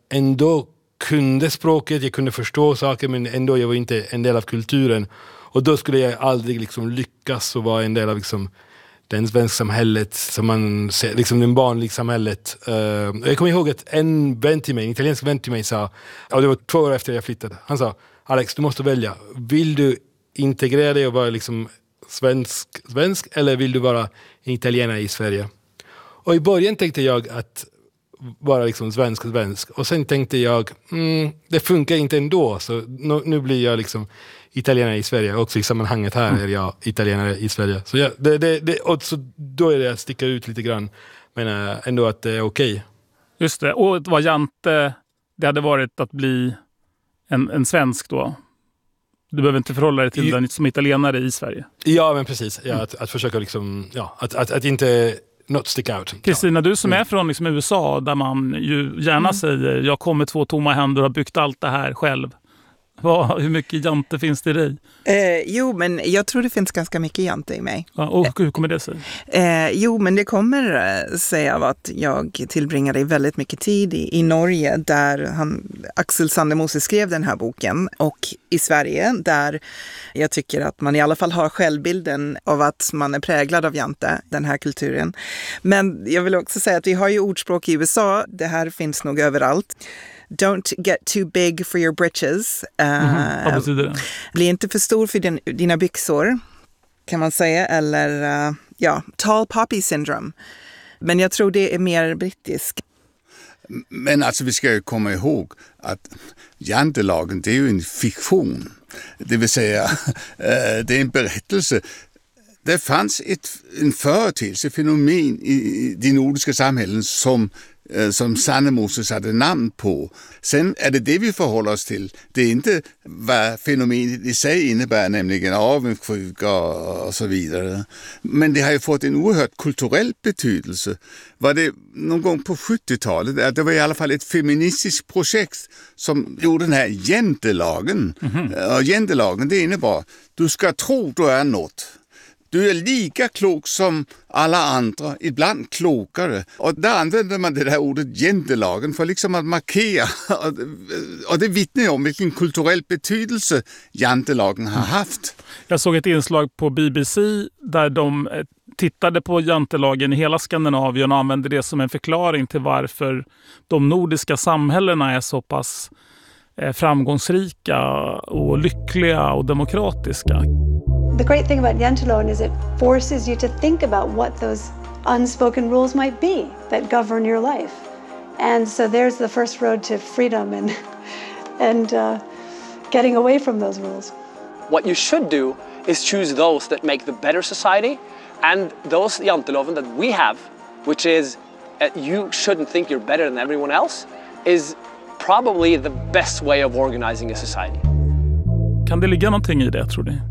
ändå kunde språket, jag kunde förstå saker, men ändå jag var inte en del av kulturen. Och då skulle jag aldrig liksom lyckas och vara en del av liksom den svenska samhället som man ser, liksom den vanliga samhället. Uh, jag kommer ihåg att en vän till mig, en italiensk vän till mig sa, och det var två år efter jag flyttade, han sa, Alex, du måste välja. Vill du integrera dig och vara liksom svensk, svensk eller vill du vara en italienare i Sverige? Och i början tänkte jag att vara liksom svensk och svensk. Och sen tänkte jag, mm, det funkar inte ändå. Så nu, nu blir jag liksom italienare i Sverige. Också i sammanhanget här är jag italienare i Sverige. Så, ja, det, det, det, och så då är det att sticka ut lite grann. Men äh, ändå att det är okej. Okay. Just det. Och vad Jante, det hade varit att bli en, en svensk då? Du behöver inte förhålla dig till I, den som italienare i Sverige. Ja, men precis. Ja, att, att försöka liksom, ja, att, att, att inte not stick out. Kristina, du som är från liksom U S A där man ju gärna mm. säger jag kommer två tomma händer och har byggt allt det här själv. Vad, hur mycket Jante finns det i dig? Eh, jo, men jag tror det finns ganska mycket Jante i mig. Ja, och hur kommer det sig? Eh, jo, men det kommer eh, sig av att jag tillbringade väldigt mycket tid i, i Norge där han, Axel Sandemose skrev den här boken, och i Sverige där jag tycker att man i alla fall har självbilden av att man är präglad av Jante, den här kulturen. Men jag vill också säga att vi har ju ordspråk i U S A, det här finns nog överallt. Don't get too big for your britches. Uh, mm-hmm. Vad betyder det? Bli inte för stor för din, dina byxor, kan man säga. Eller, uh, ja, tall poppy syndrome. Men jag tror det är mer brittisk. Men alltså vi ska ju komma ihåg att jantelagen, det är ju en fiktion. Det vill säga, det är en berättelse. Det fanns ett, en företeelse, fenomen i de nordiska samhällen som som Sandemose satte namn på. Sen är det det vi förhåller oss till. Det är inte vad fenomenet i sig innebär, nämligen avundsjuka och så vidare. Men det har ju fått en oerhört kulturell betydelse. Var det någon gång på sjuttiotalet, det var i alla fall ett feministiskt projekt som gjorde den här jantelagen. Mm-hmm. Och jantelagen, det innebar du ska tro du är något. Du är lika klok som alla andra, ibland klokare. Och där använder man det där ordet jantelagen för liksom att markera. Och det vittnar om vilken kulturell betydelse jantelagen har haft. Jag såg ett inslag på B B C där de tittade på jantelagen i hela Skandinavien och använde det som en förklaring till varför de nordiska samhällena är så pass framgångsrika och lyckliga och demokratiska. The great thing about Jantelagen is it forces you to think about what those unspoken rules might be that govern your life. And so there's the first road to freedom and, and uh, getting away from those rules. What you should do is choose those that make the better society, and those Janteloven that we have, which is uh, you shouldn't think you're better than everyone else, is probably the best way of organizing a society. Kan det ligga någonting i det, tror du?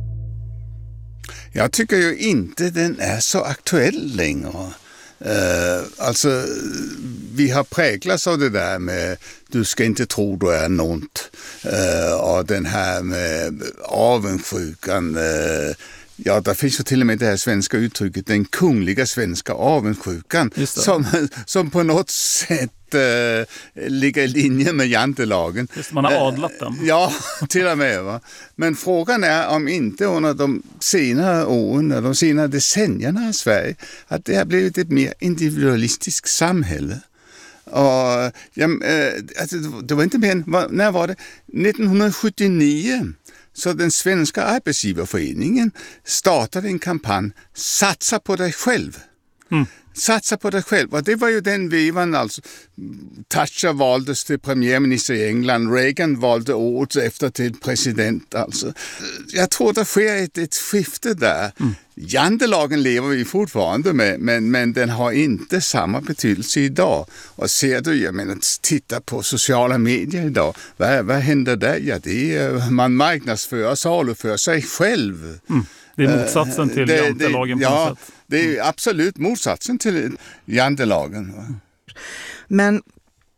Jag tycker ju inte den är så aktuell längre. Uh, alltså, vi har präglats av det där med du ska inte tro du är något. Uh, och den här med avundsjukan. Uh, ja, där finns ju till och med det här svenska uttrycket, den kungliga svenska avundsjukan. Som, som på något sätt Uh, ligger i linje med jantelagen. Just, man har adlat den. Uh, ja, till och med. Va? Men frågan är om inte under de senare åren, de senare decennierna i Sverige, att det har blivit ett mer individualistiskt samhälle. Och, ja, uh, alltså, det var inte mer än, när var det? nittonhundrasjuttionio. Så den svenska arbetsgivarföreningen startade en kampanj, satsa på dig själv. Mm. Satsa på dig själv. Och det var ju den vevan, alltså. Thatcher valdes till premiärminister i England. Reagan valde året efter till president. Alltså. Jag tror det sker ett, ett skifte där. Mm. Jantelagen lever vi fortfarande med, men, men den har inte samma betydelse idag. Och ser du, jag menar, titta på sociala medier idag. Vad, vad händer där? Ja, det är, man marknadsför och saluför sig själv. Mm. Det är motsatsen till det, jantelagen på ja, något sätt. Det är absolut motsatsen till jantelagen. Men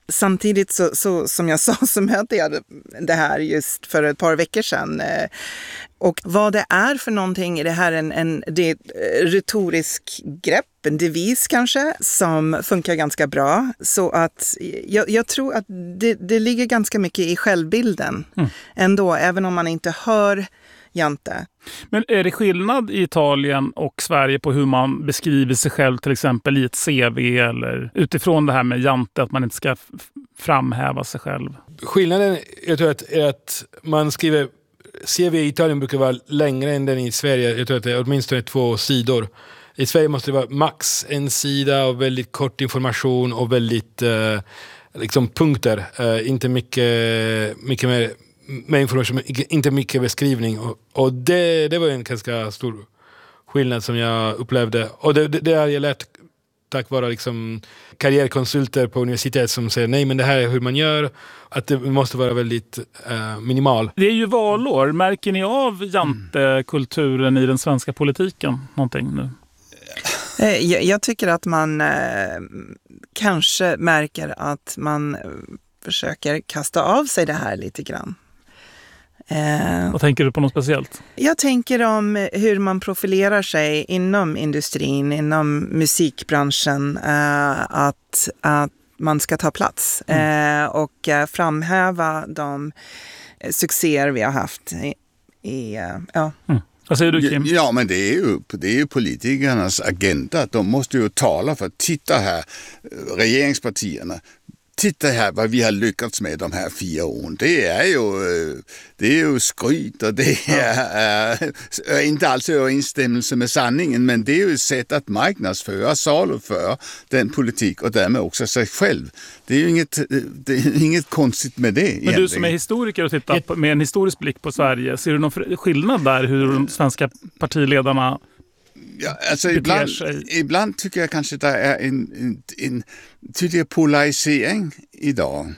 Samtidigt så, så som jag sa så mötte jag det här just för ett par veckor sedan. Och vad det är för någonting, är det här en, en det är ett retorisk grepp, en devis kanske, som funkar ganska bra. Så att jag, jag tror att det, det ligger ganska mycket i självbilden mm. ändå, även om man inte hör Jante. Men är det skillnad i Italien och Sverige på hur man beskriver sig själv till exempel i ett C V eller utifrån det här med Jante, att man inte ska f- framhäva sig själv? Skillnaden jag tror att, är att man skriver C V i Italien brukar vara längre än den i Sverige. Jag tror att det är åtminstone två sidor. I Sverige måste det vara max en sida och väldigt kort information och väldigt eh, liksom punkter. Eh, inte mycket, mycket mer med information, inte mycket beskrivning. Och, och det, det var en ganska stor skillnad som jag upplevde. Och det, det, det har jag lärt tack vare liksom karriärkonsulter på universitet som säger nej men det här är hur man gör, att det måste vara väldigt uh, minimal. Det är ju valår. Märker ni av jantekulturen i den svenska politiken någonting nu? Jag, jag tycker att man eh, kanske märker att man försöker kasta av sig det här lite grann. Eh, Vad tänker du på något speciellt? Jag tänker om hur man profilerar sig inom industrin, inom musikbranschen, eh, att, att man ska ta plats mm. eh, och eh, framhäva de succéer vi har haft i, i eh, ja. Mm. Vad säger du, Kim? Ja, men det är ju, det är ju politikernas agenda. De måste ju tala för, titta här, regeringspartierna, titta här vad vi har lyckats med de här fyra åren. Det är ju, det är ju skryt och det är, ja. är inte alls överensstämmelse med sanningen, men det är ju ett sätt att marknadsföra, saluföra den politik och därmed också sig själv. Det är ju inget, det är inget konstigt med det. Men egentligen. Du som är historiker och tittar på, med en historisk blick på Sverige, ser du någon skillnad där hur de svenska partiledarna Ja, alltså ibland, ibland tycker jag kanske att det är en, en, en tydlig polarisering idag.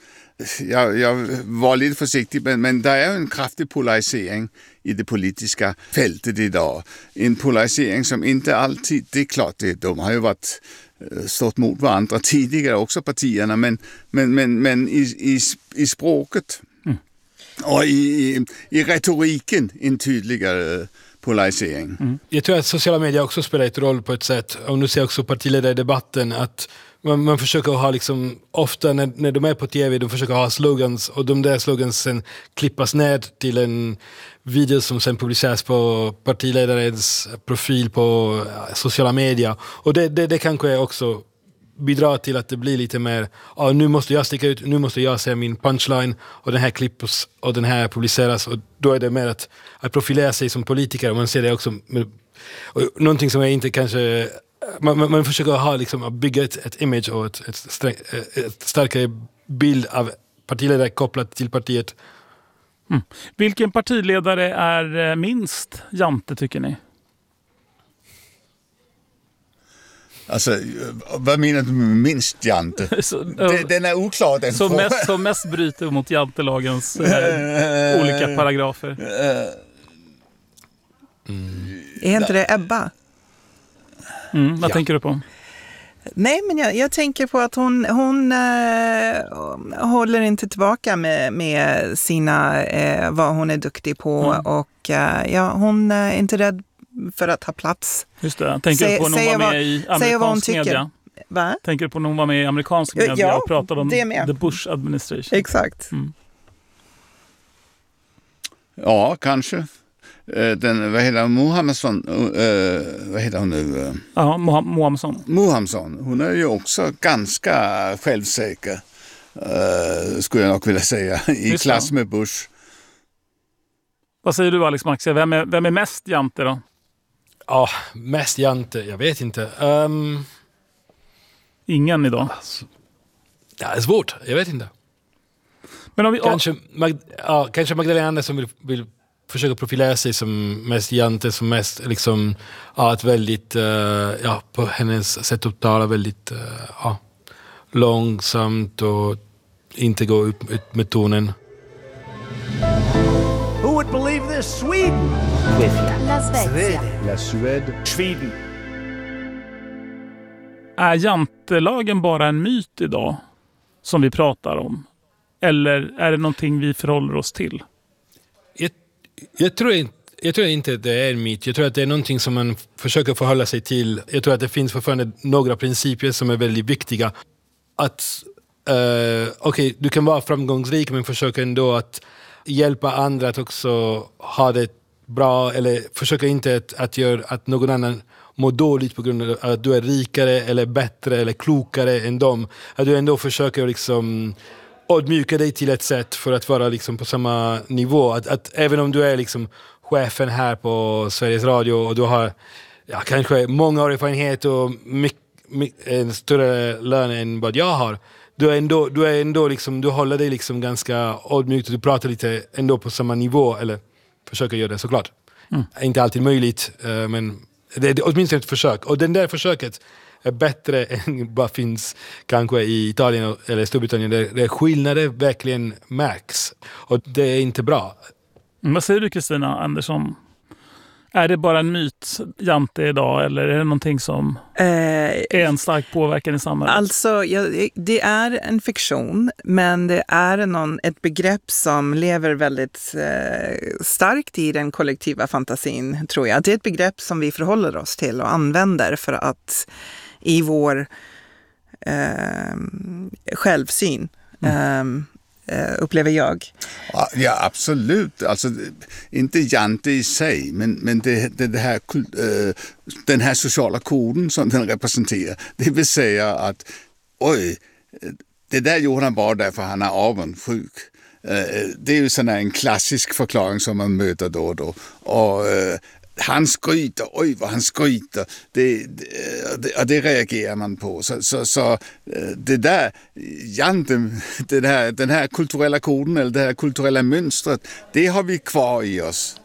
Jag, jag var lite försiktig, men, men det är en kraftig polarisering i det politiska fältet idag. En polarisering som inte alltid, det är klart, det, de har ju varit stått mot varandra tidigare också partierna, men, men, men, men i, i, i språket mm. och i, i, i retoriken en tydligare polarisering. Mm. Jag tror att sociala medier också spelar ett roll på ett sätt. Och nu ser jag också partiledare i debatten att man, man försöker ha liksom, ofta när, när de är på tv, de försöker ha slogans och de där slogans sen klippas ner till en video som sen publiceras på partiledarens profil på sociala medier. Och det, det, det kanske också bidrar till att det blir lite mer, ja, nu måste jag sticka ut, nu måste jag säga min punchline och den här klippas och den här publiceras, och då är det mer att, att profilera sig som politiker, och man ser det också med, och någonting som är inte kanske man, man, man försöker ha liksom, att bygga ett, ett image och ett, ett, sträng, ett starkare bild av partiledare kopplat till partiet. Mm. Vilken partiledare är minst Jante, tycker ni? Alltså, vad menar du med minst Jante? Så, den, den är oklar, den som mest, som mest bryter mot jantelagens eh, olika paragrafer. Mm. Är inte det Ebba? Mm, vad ja. tänker du på? Nej, men jag, jag tänker på att hon, hon äh, håller inte tillbaka med, med sina, äh, vad hon är duktig på. Mm. Och äh, ja, hon är inte rädd för att ha plats. Just det. Tänker du på när hon var med i amerikansk media? Va? Tänker du på när hon var med i amerikansk media ja, och pratade om the Bush administration? Exakt. Mm. Ja, kanske. Den, vad heter Mohammedsson, uh, vad heter hon nu? Ja, Mohammedsson. Mohammedsson. Hon är ju också ganska självsäker, uh, skulle jag nog vilja säga, i Just klass med Bush. Vad säger du, Alex Maxia? Vem är, vem är mest Jante då? Ja, oh, mest Jante, jag vet inte. Um, Ingen idag? Alltså, det är svårt, jag vet inte. Men om vi, kanske, oh. Mag, ja, kanske Magdalena Andersson vill, vill försöka profilera sig som mest Jante, som mest liksom, ja, ett väldigt, uh, ja, på hennes sätt att tala väldigt uh, ja, långsamt och inte gå upp, upp med tonen. Who would believe this? Sweden! La Svezia. La Suède. Sweden. Är jantelagen bara en myt idag? som vi pratar om? Eller är det någonting vi förhåller oss till? Jag, jag, tror inte, jag tror inte att det är en myt. Jag tror att det är någonting som man försöker förhålla sig till. Jag tror att det finns fortfarande några principer som är väldigt viktiga. Att uh, okej, okay, du kan vara framgångsrik men försöka ändå att hjälpa andra att också ha det bra, eller försöka inte att, att göra att någon annan mår dåligt på grund av att du är rikare eller bättre eller klokare än dem. Att du ändå försöker liksom ödmjuka dig till ett sätt för att vara liksom på samma nivå. Att, att även om du är liksom chefen här på Sveriges Radio och du har ja, kanske många år erfarenhet och mycket, mycket, en större lön än vad jag har, du är ändå, du är ändå liksom, du håller dig liksom ganska ödmjukt och du pratar lite ändå på samma nivå, eller försöker göra det såklart. Mm. Inte alltid möjligt, men det är åtminstone ett försök. Och den där försöket är bättre än vad finns kanske i Italien eller Storbritannien, där, där skillnader verkligen märks. Och det är inte bra. Mm, vad säger du, Kristina Andersson? Är det bara en myt, Jante, idag, eller är det någonting som eh, är en stark påverkan i samhället? Alltså, ja, det är en fiktion, men det är någon, ett begrepp som lever väldigt eh, starkt i den kollektiva fantasin, tror jag. Det är ett begrepp som vi förhåller oss till och använder för att i vår eh, självsyn mm. eh, upplever jag. Ja, absolut. Alltså, inte Jante i sig, men, men det, det, det här, den här sociala koden som den representerar. Det vill säga att oj, det där gjorde han bara därför han är avundsjuk. Det är ju sån här en klassisk förklaring som man möter då och då. Och han skryter, oj vad han skryter, det, det, det reagerar man på. Så, så, så det där, Jante, det här, den här kulturella koden eller det här kulturella mönstret, det har vi kvar i oss.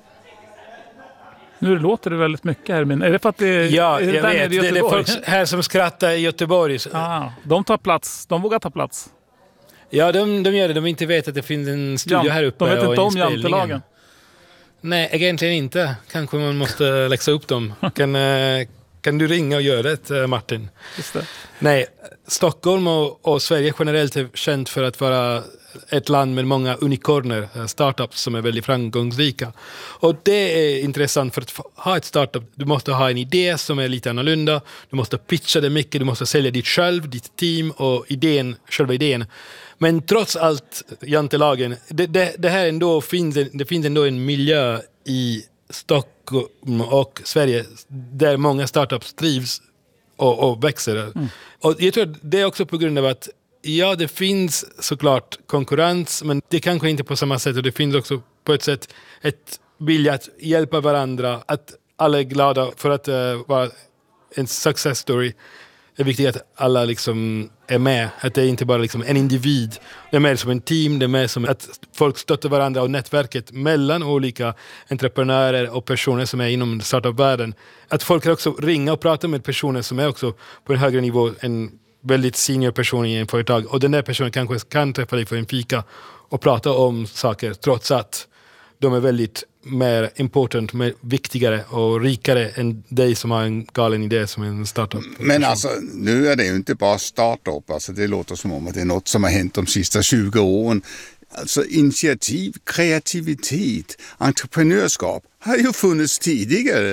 Nu låter det väldigt mycket här, men är det för att det är, ja, är det jag där vet, i det är Göteborg? folk här som skrattar i Göteborg. Ah, de tar plats, de vågar ta plats. Ja, de, de gör det, de inte vet att det finns en studio ja, här uppe. De vet inte om jantelagen. Nej, egentligen inte. Kanske man måste läxa upp dem. Kan, kan du ringa och göra det, Martin? Just det. Nej, Stockholm och, och Sverige generellt är känt för att vara ett land med många unikorner, startups som är väldigt framgångsrika. Och det är intressant, för att ha ett startup, du måste ha en idé som är lite annorlunda. Du måste pitcha det mycket, du måste sälja ditt själv, ditt team och idén, själva idén. Men trots allt, jantelagen, det, det, det här ändå finns, det finns ändå en miljö i Stockholm och Sverige där många startups trivs och, och växer. Mm. Och jag tror det är också på grund av att ja, det finns såklart konkurrens, men det kanske inte på samma sätt, och det finns också på ett sätt ett vilja att hjälpa varandra, att alla är glada för att uh, vara en success story. Det är viktigt att alla liksom är med, att det är inte bara liksom en individ. Det är mer som en team, det är mer som att folk stöttar varandra och nätverket mellan olika entreprenörer och personer som är inom startup-världen. Att folk kan också ringa och prata med personer som är också på en högre nivå, en väldigt senior person i en företag. Och den där personen kanske kan träffa dig för en fika och prata om saker, trots att de är väldigt mer important, mer viktigare och rikare än dig som har en galen idé som en startup. Men alltså, nu är det ju inte bara startup. Alltså, det låter som om att det är något som har hänt de sista tjugo åren. Alltså initiativ, kreativitet, entreprenörskap har ju funnits tidigare.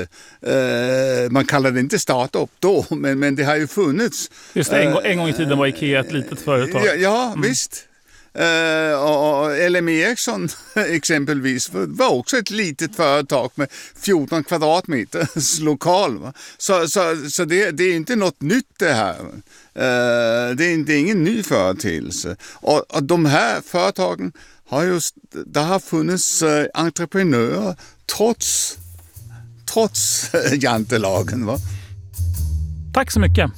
Uh, man kallar det inte startup då, men, men det har ju funnits. Just det, en, uh, en gång i tiden var Ikea ett litet företag. Ja, ja mm. visst. Uh, och L M Ericsson exempelvis var också ett litet företag med fjorton kvadratmeters lokal. Va? Så, så, så det, det är inte något nytt det här. Uh, det, är, det är ingen ny företeelse. Och, och de här företagen har just, det har funnits uh, entreprenörer trots, trots uh, jantelagen. Va? Tack så mycket.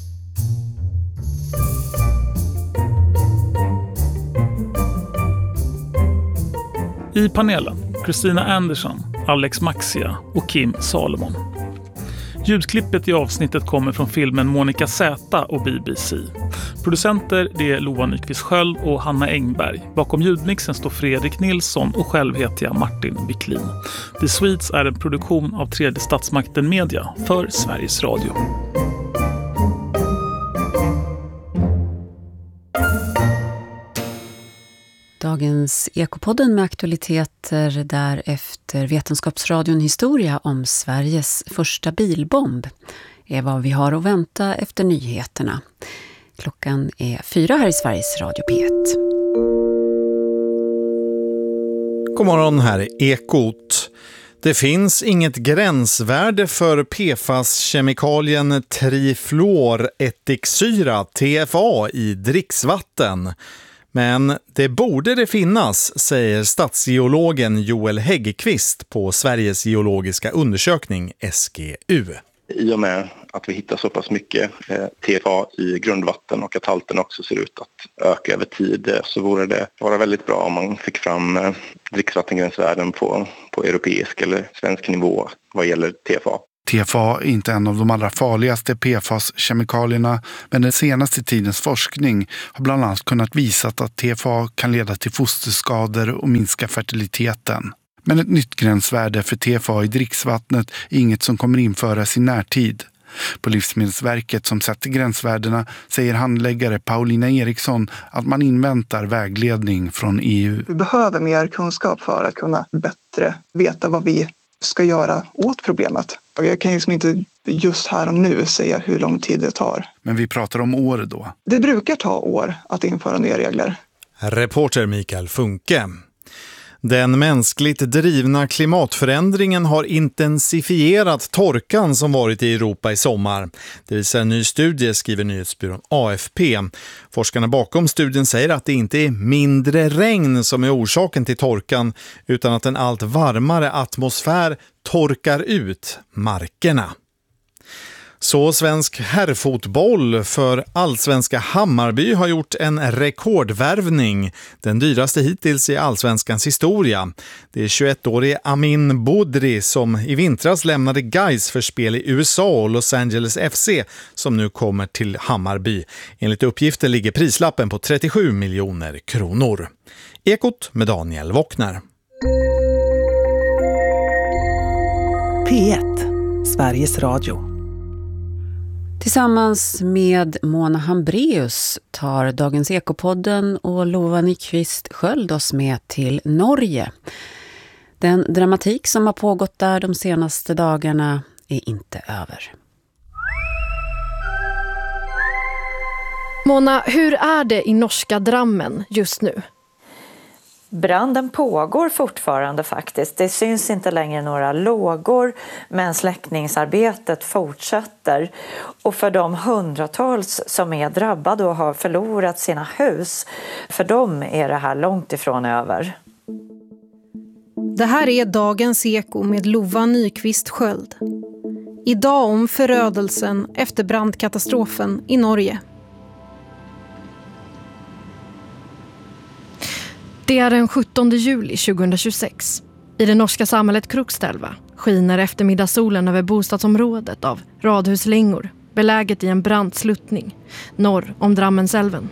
I panelen, Kristina Andersson, Alex Maxia och Kim Salomon. Ljudklippet i avsnittet kommer från filmen Monica Z och B B C. Producenter det är Loa Nyqvist Sköld och Hanna Engberg. Bakom ljudmixen står Fredrik Nilsson och själv heter jag Martin Wiklin. The Sweets är en produktion av Tredje Statsmakten Media för Sveriges Radio. dagens Ekopodden med aktualiteter därefter Vetenskapsradion historia om Sveriges första bilbomb är vad vi har att vänta efter nyheterna. Klockan är fyra här i Sveriges Radio P ett. God morgon, här är Ekot. Det finns inget gränsvärde för P F A S-kemikalien trifluorättiksyra T F A i dricksvatten. Men det borde det finnas, säger statsgeologen Joel Häggkvist på Sveriges geologiska undersökning S G U. I och med att vi hittar så pass mycket T F A i grundvatten och att halten också ser ut att öka över tid, så vore det vara väldigt bra om man fick fram dricksvattengränsvärden på, på europeisk eller svensk nivå vad gäller T F A. T F A är inte en av de allra farligaste P F A S-kemikalierna, men den senaste tidens forskning har bland annat kunnat visa att T F A kan leda till fosterskador och minska fertiliteten. Men ett nytt gränsvärde för T F A i dricksvattnet är inget som kommer införas i närtid. På Livsmedelsverket som sätter gränsvärdena säger handläggare Paulina Eriksson att man inväntar vägledning från E U. Vi behöver mer kunskap för att kunna bättre veta vad vi ska göra åt problemet. Och jag kan liksom inte just här och nu säga hur lång tid det tar. Men vi pratar om år då. Det brukar ta år att införa nya regler. Reporter Mikael Funke. Den mänskligt drivna klimatförändringen har intensifierat torkan som varit i Europa i sommar. Det visar en ny studie, skriver nyhetsbyrån A F P. Forskarna bakom studien säger att det inte är mindre regn som är orsaken till torkan, utan att en allt varmare atmosfär torkar ut markerna. Så svensk herrfotboll för allsvenska Hammarby har gjort en rekordvärvning, den dyraste hittills i allsvenskans historia. Det är tjugoettårige Amin Boudri som i vintras lämnade Gais för spel i U S A och Los Angeles F C som nu kommer till Hammarby. Enligt uppgifter ligger prislappen på trettiosju miljoner kronor. Ekot med Daniel Wockner. P ett, Sveriges Radio. Tillsammans med Mona Hambreus tar dagens Ekopodden och Lova Nyqvist Sköld oss med till Norge. Den dramatik som har pågått där de senaste dagarna är inte över. Mona, hur är det i norska Drammen just nu? Branden pågår fortfarande faktiskt. Det syns inte längre några lågor, men släckningsarbetet fortsätter. Och för de hundratals som är drabbade och har förlorat sina hus, för dem är det här långt ifrån över. Det här är dagens Eko med Lova Nyqvist Sköld. Idag om förödelsen efter brandkatastrofen i Norge. Det är den sjuttonde juli tjugohundratjugosex. I det norska samhället Krokstadelva skiner eftermiddagssolen över bostadsområdet av radhuslängor, beläget i en brant sluttning norr om Drammensälven.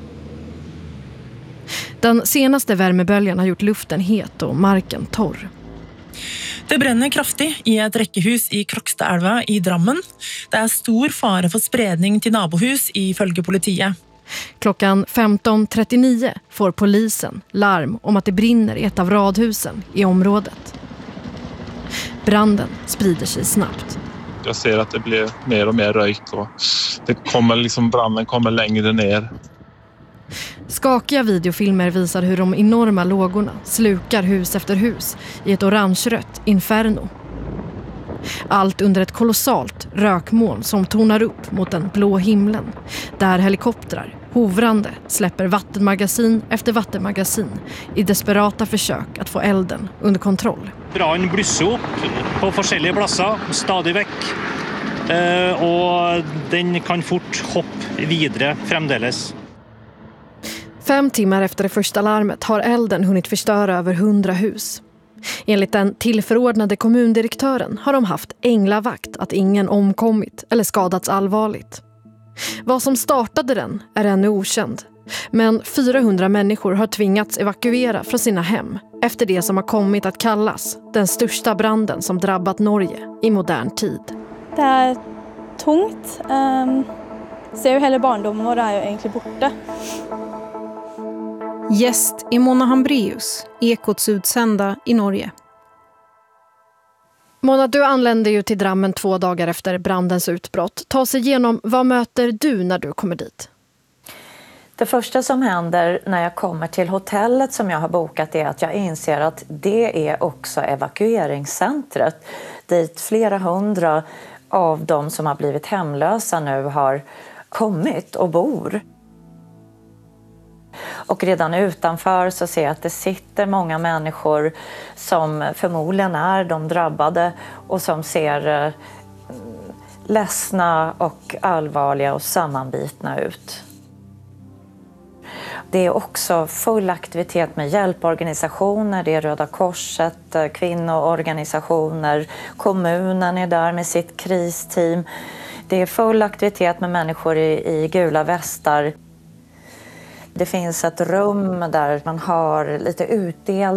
Den senaste värmeböljan har gjort luften het och marken torr. Det brenner kraftigt i ett räckehus i Krokstadelva i Drammen. Det är stor fara för spredning till nabohus ifølge politiet. Klockan femton trettionio får polisen larm om att det brinner i ett av radhusen i området. Branden sprider sig snabbt. Jag ser att det blir mer och mer rök och det kommer liksom, branden kommer längre ner. Skakiga videofilmer visar hur de enorma lågorna slukar hus efter hus i ett orange-rött inferno. Allt under ett kolossalt rökmoln som tonar upp mot den blå himlen, där helikoptrar hovrande släpper vattenmagasin efter vattenmagasin i desperata försök att få elden under kontroll. Branden blusser upp på olika platser stadig väck. Uh, och den kan fort hoppa vidare framdeles. Fem timmar efter det första larmet har elden hunnit förstöra över hundra hus. Enligt den tillförordnade kommundirektören har de haft änglavakt att ingen omkommit eller skadats allvarligt. Vad som startade den är ännu okänd. Men fyrahundra människor har tvingats evakuera från sina hem efter det som har kommit att kallas den största branden som drabbat Norge i modern tid. Det är tungt. Um, ser ju hela barndomen och det är ju egentligen borta. Gäst är Mona Hambraeus, Ekots utsända i Norge. Mona, du anländer ju till Drammen två dagar efter brandens utbrott. Ta sig igenom, vad möter du när du kommer dit? Det första som händer när jag kommer till hotellet som jag har bokat är att jag inser att det är också evakueringscentret dit flera hundra av de som har blivit hemlösa nu har kommit och bor. Och redan utanför så ser jag att det sitter många människor som förmodligen är de drabbade och som ser eh, ledsna och allvarliga och sammanbitna ut. Det är också full aktivitet med hjälporganisationer, det är Röda Korset, kvinnoorganisationer, kommunen är där med sitt kristeam. Det är full aktivitet med människor i, i gula västar. Det finns ett rum där man har lite utdelning.